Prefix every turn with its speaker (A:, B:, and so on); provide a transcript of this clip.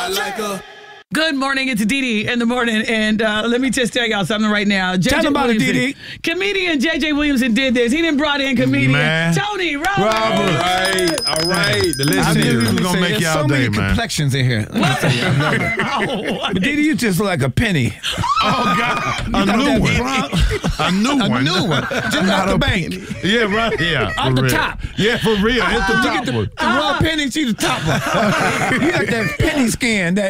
A: I like her.
B: Good morning. It's Dee in the morning. And let me just tell y'all something right now.
C: Tell them about it, Dee.
B: Comedian J.J. Williamson did this. He done brought in comedian Tony Roberts.
A: All right. The list here.
C: We're going to make y'all day, man. So many complexions in here. But Dee, you just look like a penny.
D: Oh, God. A new one.
C: Just out the bank.
D: Yeah, right. Yeah.
C: Off the top.
D: Yeah, for real. Hit the top one.
C: The raw penny, she's the top one. You got that penny skin, that